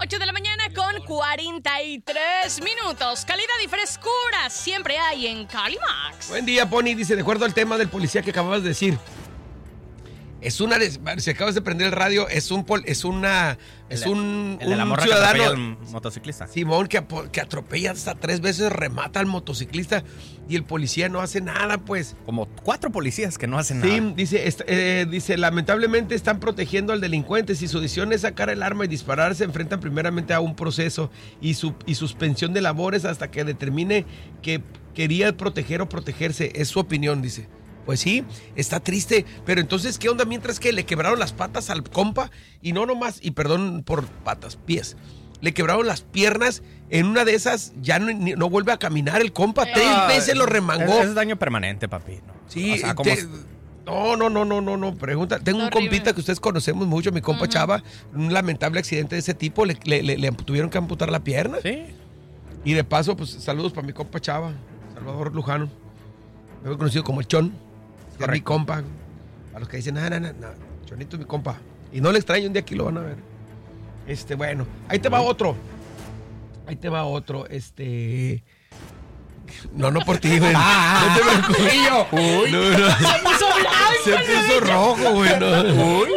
8 de la mañana con 43 minutos. Calidad y frescura siempre hay en Calimax. Buen día, Pony. Dice, de acuerdo al tema del policía que acababas de decir, si acabas de prender el radio, es un de la morra ciudadano, que atropella al motociclista. Simón, que atropella hasta 3 veces, remata al motociclista y el policía no hace nada, pues. Como 4 policías que no hacen nada. Sí, dice, lamentablemente están protegiendo al delincuente. Si su decisión es sacar el arma y disparar, se enfrentan primeramente a un proceso y suspensión de labores hasta que determine que quería proteger o protegerse. Es su opinión, dice. Pues sí, está triste, pero entonces, ¿qué onda mientras que le quebraron las patas al compa? Y no nomás, y perdón por patas, pies. Le quebraron las piernas, en una de esas ya no vuelve a caminar el compa, 3 veces lo remangó. Es daño permanente, papi. ¿No? Sí, o sea, no, pregunta. Tengo un compita que ustedes conocemos mucho, mi compa Chava, un lamentable accidente de ese tipo, le tuvieron que amputar la pierna. Sí. Y de paso, pues saludos para mi compa Chava, Salvador Lujano, me he conocido como el Chon. Es mi compa. A los que dicen, no, Chonito es mi compa. Y no le extraño, un día aquí lo van a ver. Bueno, ahí te va otro. No por ti, güey. No te preocupes. Uy. No. Se puso blanco. Se puso rojo, güey. No.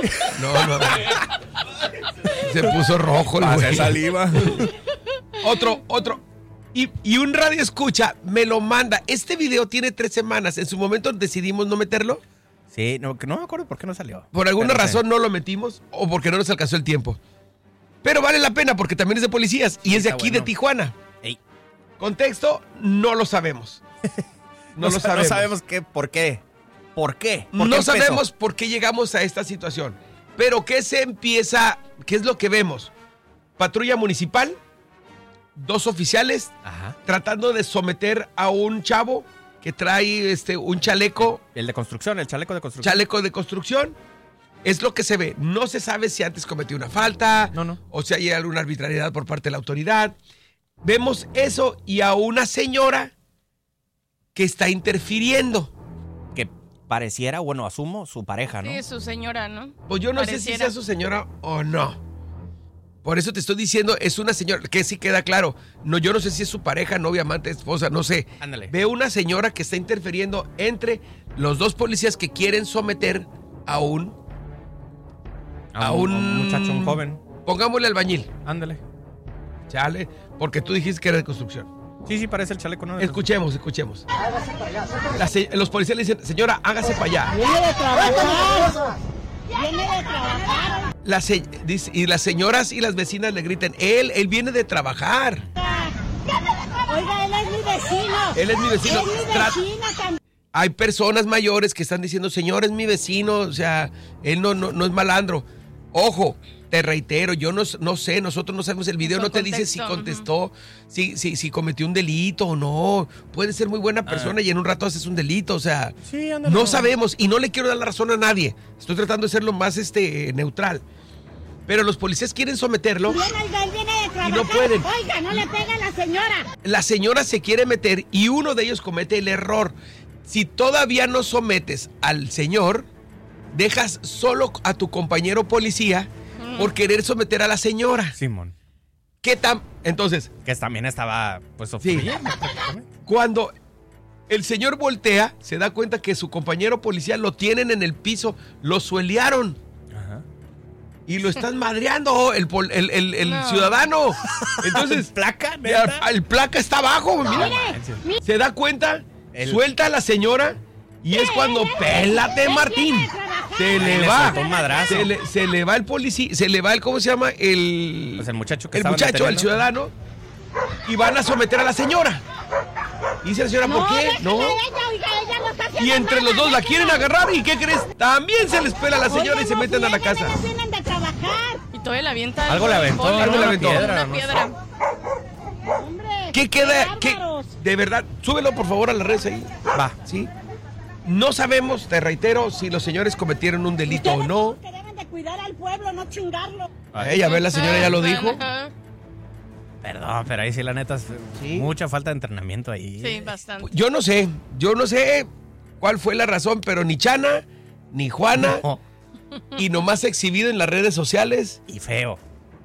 Se puso rojo el güey. Hace saliva. Otro. Y un radio escucha me lo manda. Este video tiene 3 semanas. En su momento decidimos no meterlo. Sí, no me acuerdo por qué no salió. Por alguna razón no lo metimos o porque no nos alcanzó el tiempo. Pero vale la pena porque también es de policías y es de aquí, de Tijuana. Ey. Contexto, no lo sabemos. No lo sabemos. No sabemos por qué. ¿Por qué? No sabemos por qué llegamos a esta situación. Pero ¿qué es lo que vemos? Patrulla municipal, 2 oficiales tratando de someter a un chavo que trae un chaleco. El de construcción, el chaleco de construcción. Chaleco de construcción. Es lo que se ve. No se sabe si antes cometió una falta. No. O si hay alguna arbitrariedad por parte de la autoridad. Vemos eso y a una señora que está interfiriendo. Que pareciera, bueno, asumo, su pareja, ¿no? Sí, su señora, ¿no? Pues yo no sé si sea su señora o no. Por eso te estoy diciendo, es una señora, que sí queda claro. No, yo no sé si es su pareja, novia, amante, esposa, no sé. Ándale. Veo una señora que está interfiriendo entre los 2 policías que quieren someter a un muchacho, un joven. Pongámosle albañil. Ándale. Chale, porque tú dijiste que era de construcción. Sí, parece el chaleco, ¿no? Escuchemos. Hágase para allá. Los policías le dicen, señora, hágase para allá. Viene de trabajar. Y las señoras y las vecinas le gritan, él viene de trabajar. Oiga, él es mi vecino. Él es mi vecino. Es mi vecino también. Hay personas mayores que están diciendo, señor, es mi vecino, o sea, él no es malandro. Ojo, te reitero, yo no sé, nosotros no sabemos, el video no te dice si contestó, si cometió un delito o no. Puede ser muy buena persona y en un rato haces un delito, o sea, sí, no sabemos y no le quiero dar la razón a nadie. Estoy tratando de ser lo más neutral. Pero los policías quieren someterlo Bien, oiga, él viene de trabajar. y no pueden. Oiga, no le pega a la señora. La señora se quiere meter y uno de ellos comete el error. Si todavía no sometes al señor, dejas solo a tu compañero policía por querer someter a la señora. Simón. Entonces, que también estaba, pues, sufriendo. Cuando el señor voltea, se da cuenta que su compañero policía lo tienen en el piso, lo suelearon. Ajá. Y lo están madreando el ciudadano. Entonces, ¿placa? El placa está abajo. Mira. Se da cuenta, suelta a la señora y es cuando, pélate, Martín. Se le va. Se le va el policía, se le va el, ¿cómo se llama? Pues el muchacho que el ciudadano. Y van a someter a la señora. Y dice la señora, ¿por qué? No. Y entre los dos la quieren agarrar. ¿Y qué crees? También se les pela a la señora y se meten a la casa. Y todavía la avienta. Algo le aventó. Una piedra. ¿Qué queda? De verdad, súbelo por favor a las redes ahí. Va. ¿Sí? No sabemos, te reitero, si los señores cometieron un delito o no. Que deben de cuidar al pueblo, no chingarlo. A ver, la señora ya lo dijo. Perdón, pero ahí sí la neta, mucha falta de entrenamiento ahí. Sí, bastante. Yo no sé cuál fue la razón, pero ni Chana, ni Juana, y nomás exhibido en las redes sociales. Y feo.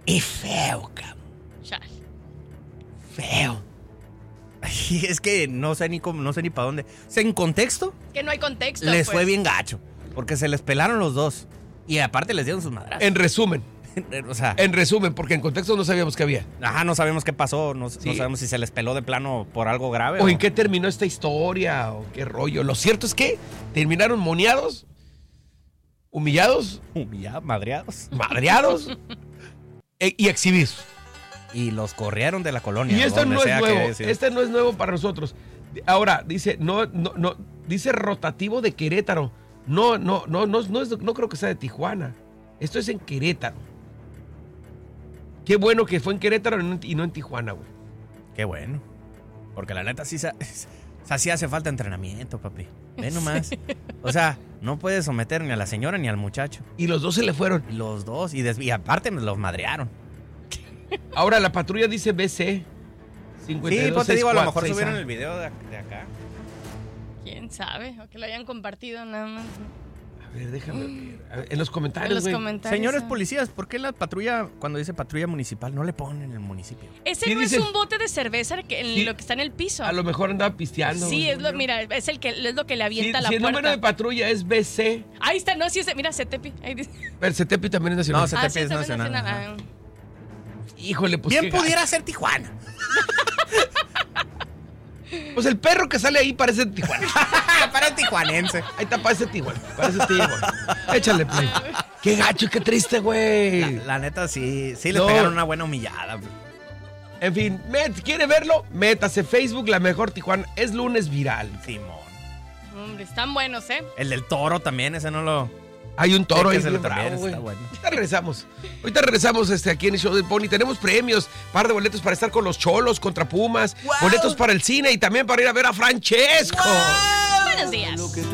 Y feo, cabrón. Chale. Feo. Ay, es que no sé ni para dónde. O sea, en contexto, Que no hay contexto. les pues. fue bien gacho. Porque se les pelaron los dos. Y aparte les dieron sus madrazos. En resumen, O sea, porque en contexto no sabíamos qué había. no sabemos qué pasó. No Sí. sabemos si se les peló de plano por algo grave. O en qué terminó esta historia, o qué rollo. Lo cierto es que terminaron moneados, humillados, Ya, madreados. madreados y exhibidos. Y los corrieron de la colonia. Y esto donde no sea es que nuevo. haya sido. Este no es nuevo para nosotros. Ahora, dice, no, dice rotativo de Querétaro. No creo que sea de Tijuana. Esto es en Querétaro. Qué bueno que fue en Querétaro y no en Tijuana, güey. Qué bueno. Porque la neta sí hace falta entrenamiento, papi. Ve nomás. O sea, no puedes someter ni a la señora ni al muchacho. Y los dos se le fueron. Los dos. Y aparte me los madrearon. Ahora la patrulla dice BC. 52, Sí, pues te digo, a lo mejor 6A. subieron el video de acá. ¿Quién sabe? O que lo hayan compartido nada más. A ver, déjame ver. A ver, en los En comentarios, los güey. comentarios. Señores policías, ¿por qué la patrulla, cuando dice patrulla municipal, no le ponen el municipio? Ese Sí, no dice- es un bote de cerveza Sí. lo que está en el piso. A lo mejor andaba pisteando. Sí, güey. mira, es lo que le Si, avienta la si el puerta. número de patrulla es BC, Ahí está, no, sí, mira, Cetepi. Ahí dice. pero CETEPI también es nacional. No, CETEPI sí, es también nacional, Ah, Híjole, pues Bien qué pudiera ser Tijuana. Pues el perro que sale ahí parece Tijuana. Para el tijuanense. Ahí está, parece Tijuana. Parece Tijuana. Échale, play. Qué gacho, qué triste, güey. La neta sí les No. pegaron una buena humillada. En fin, ¿quiere verlo? Métase Facebook, La Mejor Tijuana. Es lunes viral. Simón. hombre, están buenos, ¿eh? El del toro también, ese no lo... Hay un toro ahí Chéquenselo bien también, bravo, güey. está bueno. Ahorita regresamos aquí en el show del Pony. Tenemos premios, par de boletos para estar con los Cholos contra Pumas, ¡Wow! boletos para el cine y también para ir a ver a Francesco. Buenos días.